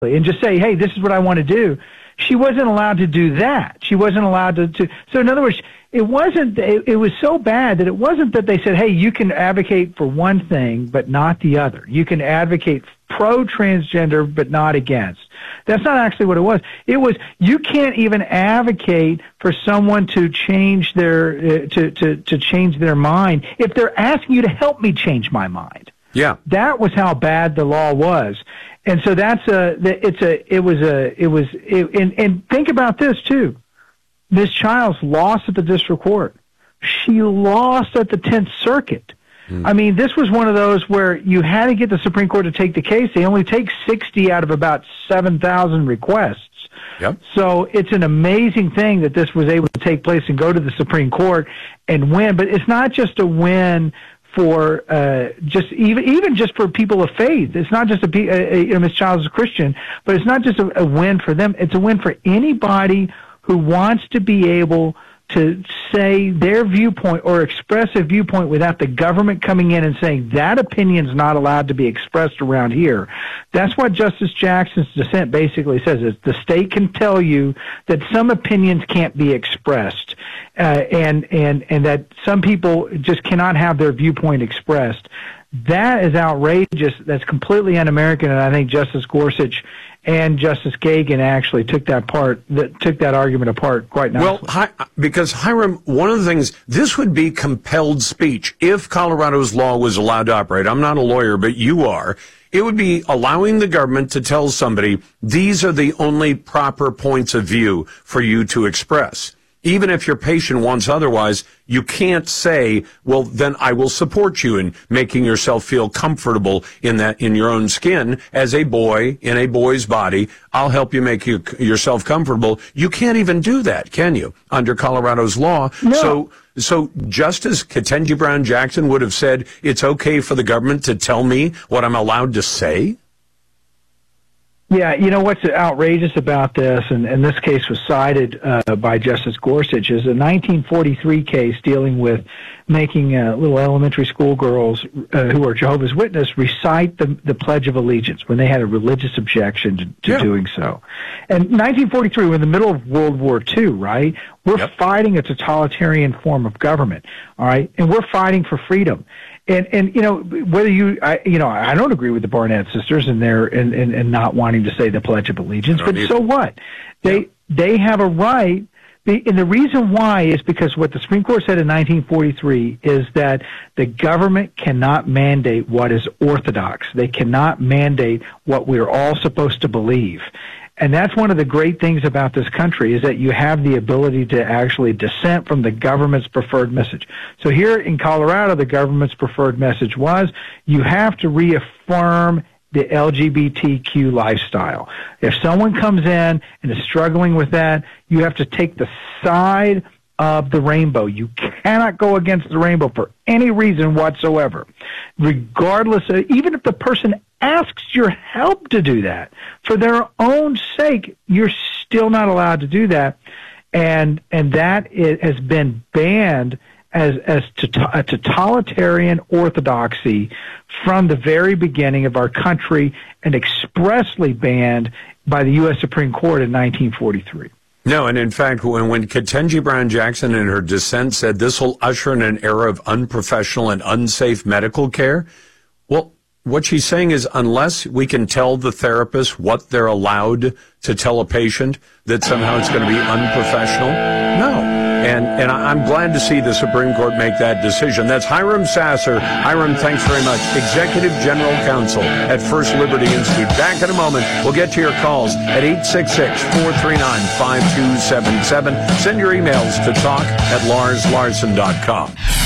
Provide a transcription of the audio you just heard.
and just say, hey, this is what I want to do. She wasn't allowed to do that. She wasn't allowed to. So in other words, it was so bad that it wasn't that they said, hey, you can advocate for one thing, but not the other. You can advocate pro-transgender, but not against. That's not actually what it was. It was, you can't even advocate for someone to change their, to change their mind if they're asking you to help me change my mind. Yeah. That was how bad the law was. And so and think about this too. Ms. Childs lost at the district court. She lost at the 10th Circuit. I mean, this was one of those where you had to get the Supreme Court to take the case. They only take 60 out of about 7,000 requests. Yep. So it's an amazing thing that this was able to take place and go to the Supreme Court and win. But it's not just a win for even just for people of faith. It's not just Ms. Childs is a Christian, but it's not just a win for them. It's a win for anybody who wants to be able to say their viewpoint or express a viewpoint without the government coming in and saying that opinion's not allowed to be expressed around here. That's what Justice Jackson's dissent basically says, is the state can tell you that some opinions can't be expressed, and that some people just cannot have their viewpoint expressed. That is outrageous. That's completely un-American, and I think Justice Gorsuch and Justice Kagan actually took that argument apart quite nicely. Well, because Hiram, one of the things, this would be compelled speech if Colorado's law was allowed to operate. I'm not a lawyer, but you are. It would be allowing the government to tell somebody these are the only proper points of view for you to express. Even if your patient wants otherwise, you can't say, well, then I will support you in making yourself feel comfortable in your own skin as a boy in a boy's body. I'll help you make yourself comfortable. You can't even do that, can you, under Colorado's law? No. So Justice Ketanji Brown Jackson would have said it's okay for the government to tell me what I'm allowed to say? Yeah, you know what's outrageous about this, and this case was cited by Justice Gorsuch, is a 1943 case dealing with making little elementary school girls who are Jehovah's Witnesses recite the Pledge of Allegiance when they had a religious objection to doing so. And 1943, we're in the middle of World War II, right? We're fighting a totalitarian form of government, all right? And we're fighting for freedom. And you know, whether I don't agree with the Barnett sisters and their and not wanting to say the Pledge of Allegiance, but so what? They have a right. And the reason why is because what the Supreme Court said in 1943 is that the government cannot mandate what is orthodox. They cannot mandate what we're all supposed to believe. And that's one of the great things about this country, is that you have the ability to actually dissent from the government's preferred message. So here in Colorado, the government's preferred message was you have to reaffirm the LGBTQ lifestyle. If someone comes in and is struggling with that, you have to take the side of the rainbow. You cannot go against the rainbow for any reason whatsoever, regardless of, even if the person asks your help to do that for their own sake, you're still not allowed to do that. And that has been banned as a totalitarian orthodoxy from the very beginning of our country, and expressly banned by the U.S. Supreme Court in 1943. No, and in fact, when Ketanji Brown Jackson in her dissent said this will usher in an era of unprofessional and unsafe medical care, well, what she's saying is unless we can tell the therapist what they're allowed to tell a patient, that somehow it's going to be unprofessional, no. And I'm glad to see the Supreme Court make that decision. That's Hiram Sasser. Hiram, thanks very much. Executive General Counsel at First Liberty Institute. Back in a moment. We'll get to your calls at 866-439-5277. Send your emails to talk@larslarson.com.